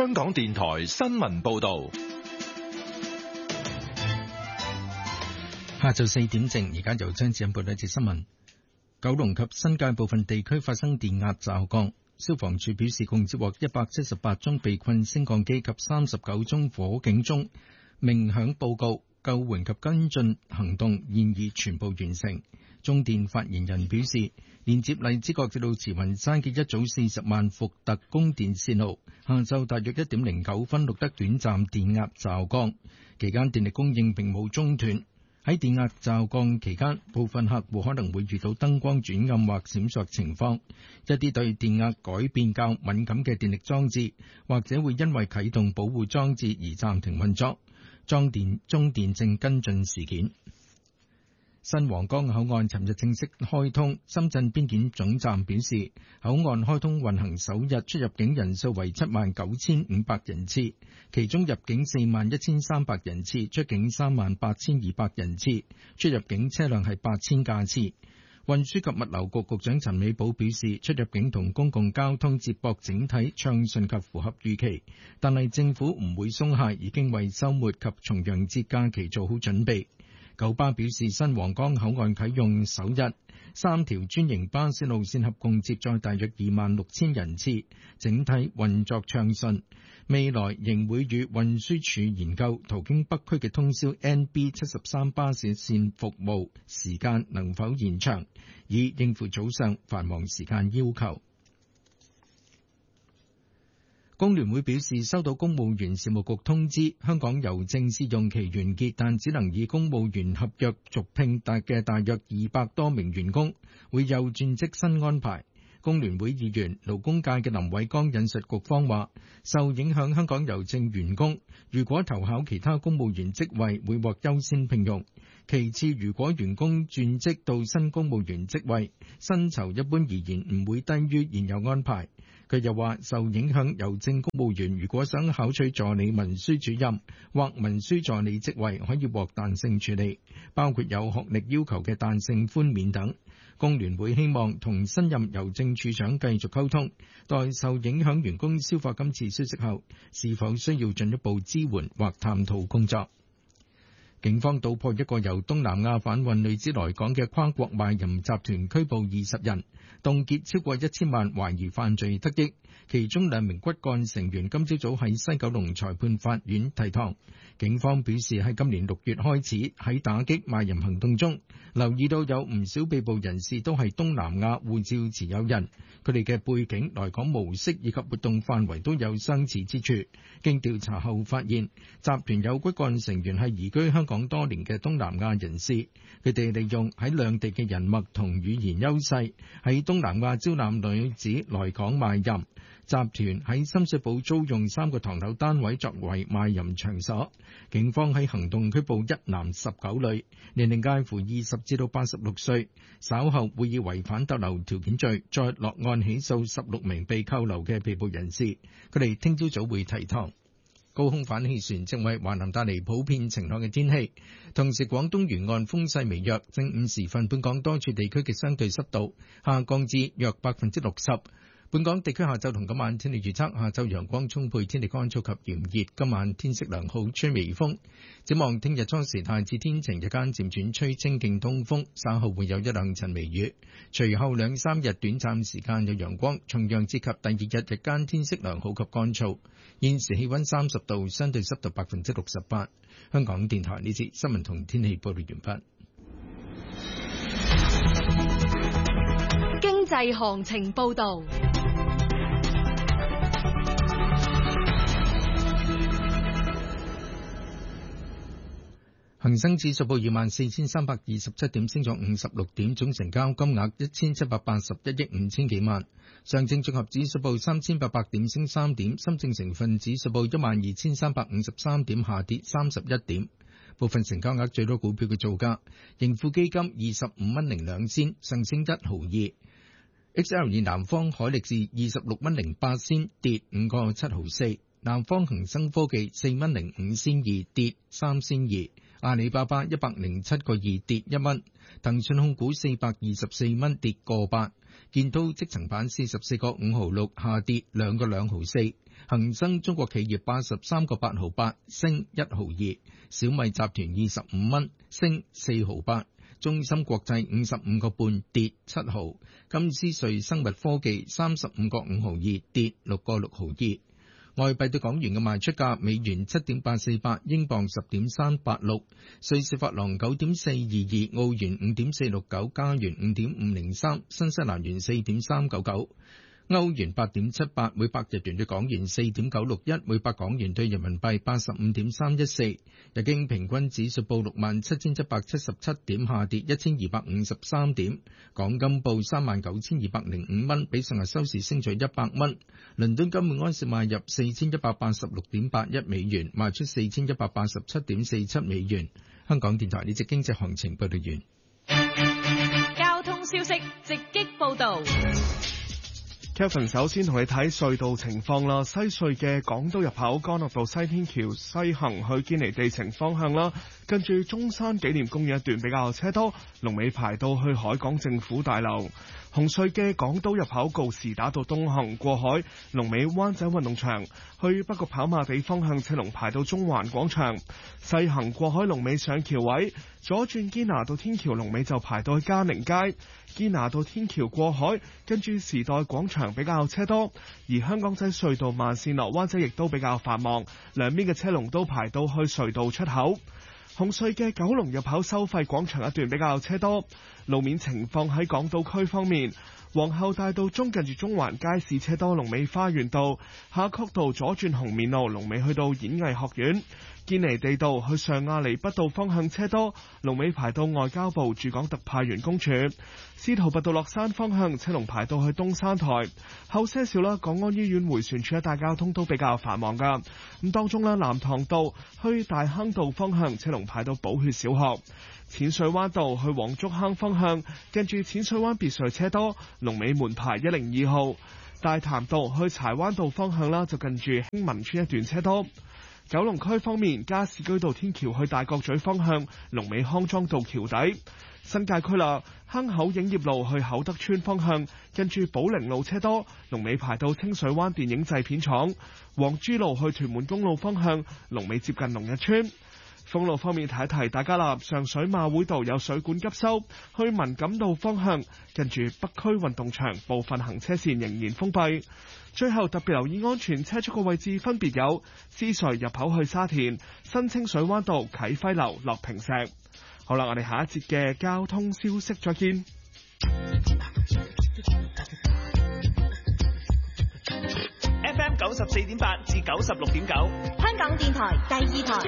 香港電台新聞報道。 下晝4點正，而家由張子欣報道一節新聞。九龍及新界部分地區發生電壓驟降，消防處表示共接獲178宗被困升降機及39宗火警鐘鳴響報告，救援及跟進行動現已全部完成。中電發言人表示，連接荔枝角至到慈雲山嘅一組40萬伏特供電線路，下晝大約1點09分錄得短暫電壓驟降，期間電力供應並冇中斷。喺電壓驟降期間，部分客戶可能會遇到燈光轉暗或閃爍情況，一啲對電壓改變較敏感嘅電力裝置，或者會因為啟動保護裝置而暫停運作。中電正跟進事件。新皇崗口岸尋日正式開通，深圳邊檢總站表示，口岸開通運行首日出入境人數為79,500人次，其中入境41,300人次，出境38,200人次，出入境車輛係8000架次。運輸及物流局局長陳美寶表示，出入境同公共交通接駁整體暢順及符合預期，但係政府唔會鬆懈，已經為週末及重陽節假期做好準備。九巴表示，新皇崗口岸啟用首日，3條專營巴士路線合共接載大約26,000人次，整體運作暢順。未來仍會與運輸署研究途經北區嘅通宵 NB73 巴士線服務時間能否延長，以應付早上繁忙時間要求。工聯會表示，收到公務員事務局通知，香港郵政試用期完結，但只能以公務員合約續聘大約200多名員工，會有轉職新安排。工聯會議員勞工界嘅林偉江引述局方話，受影響香港郵政員工如果投考其他公務員職位，會獲優先聘用。其次，如果員工轉職到新公務員職位，薪酬一般而言唔會低於現有安排。佢又話，受影響郵政公務員如果想考取助理文書主任或文書助理職位，可以獲彈性處理，包括有學歷要求嘅彈性寬免等。工聯會希望同新任郵政處長繼續溝通，待受影響員工消化今次消息後，是否需要進一步支援或探討工作。警方搗破一個由東南亞販運女子來港嘅跨國賣淫集團，拘捕20人，凍結超過1000萬，懷疑犯罪得益。其中2名骨幹成員今朝早喺西九龍裁判法院提堂。警方表示，喺今年6月開始喺打擊賣淫行動中，留意到有唔少被捕人士都係東南亞護照持有人，佢哋嘅背景、來港模式以及活動範圍都有相似之處。經調查後發現，集團有骨幹成員係移居香港多年嘅東南亞人士，佢哋利用喺兩地嘅人脈同語言優勢，喺東南亞招攬女子來港賣淫。集團喺深水埗租用3個唐樓單位作為賣淫場所。警方喺行動拘捕1男19女，年齡介乎20至到86歲。稍後會以違反逗留條件罪再落案起訴16名被扣留嘅被捕人士，佢哋聽朝早會提堂。高空反氣旋正為華南帶嚟普遍晴朗嘅天氣，同時廣東沿岸風勢微弱。正午時分，本港多處地區嘅相對濕度下降至約60%。本港地區下晝同今晚天氣預測：下晝陽光充沛，天氣乾燥及炎熱；今晚天色良好，吹微風。展望聽日初時大致天晴，日間漸轉吹清勁東風，稍後會有1、2陣微雨。隨後2、3日短暫時間有陽光，重陽節及第2日日間天色良好及乾燥。現時氣溫30度，相對濕度68%。香港電台呢節新聞同天氣報道完畢。 經濟行情報道。 恒生指數報24,327點，升咗56點，總成交金額1,781億5千幾萬。上證綜合指數報3,800點，升3點。深證成分指數報12,353點，下跌31點。部分成交額最多股票嘅造價：盈富基金25蚊零2仙，上升1毫2。XL 南方海力士26蚊零8仙，跌5個7毫4。南方恒生科技4蚊零5仙2，跌3仙2。阿里巴巴107個2，跌1蚊。騰訊控股424蚊，跌個8。 建滔積層板44個5毫6，下跌2個2毫4。恒生中國企業83個8毫8，升1毫2。小米集團25蚊，升4毫8。中芯國際55個半，跌7毫。金斯瑞生物科技35個5毫2，跌6個6毫2。外幣對港元嘅賣出價：美元7.848，英鎊10.386，瑞士法郎9.422，澳元5.469，加元5.503，新西蘭元4.399。歐元8.78，每百日元對港元4.961，每百港元對人民幣85.314。日經平均指數報67,777點，下跌1253點。港金報39,205蚊，比上日收市升咗100蚊。倫敦金每安士買入4186.81美元，賣出4187.47美元。香港電台呢節經濟行情報道完。 交通消息直擊報道。 Kevin 首先同你睇隧道情況啦，西隧嘅港島入口干諾道西天橋西行去堅尼地城方向啦，跟住中山紀念公園一段比較車多，龍尾排到去海港政府大樓。紅隧嘅港島入口告士打道東行過海，龍尾灣仔運動場，去北角跑馬地方向車龍排到中環廣場。西行過海龍尾上橋位，左轉堅拿道天橋龍尾就排到去嘉寧街。堅拿道天橋過海，跟住時代廣場比較車多，而香港仔隧道慢線落灣仔亦都比較繁忙，兩邊嘅車龍都排到去隧道出口。紅隧嘅九龍入口收費廣場一段比較車多，路面情況喺港島區方面，皇后大道中近住中環街市車多，龍尾花園道，夏慤道左轉紅棉路龍尾去到演藝學院。堅尼地道去上亞厘畢道方向車多，龍尾排到外交部駐港特派員公署。司徒拔道落山方向車龍排到去東山台。後些少啦，港安醫院迴旋處一帶交通都比較繁忙噶。咁當中啦，南塘道去大坑道方向車龍排到寶血小學。淺水灣道去黃竹坑方向，跟住淺水灣別墅車多，龍尾門牌102號。大潭道去柴灣道方向啦，就近住興民村一段車多。九龍區方面，加士居道天橋去大角咀方向，龍尾康莊道橋底。新界區啦，坑口影業路去厚德村方向，跟住寶靈路車多，龍尾排到清水灣電影製片廠。黃珠路去屯門公路方向，龍尾接近龍日村。封路方面提一提大家啦，上水馬會道有水管急修，去文錦道方向，跟住北區運動場部分行車線仍然封閉。最後特別留意安全車速嘅位置分別有獅隧入口去沙田、新清水灣道啟輝樓落坪石。好啦，我哋下一節嘅交通消息再見。 FM 94.8至96.9， 香港電台第2台。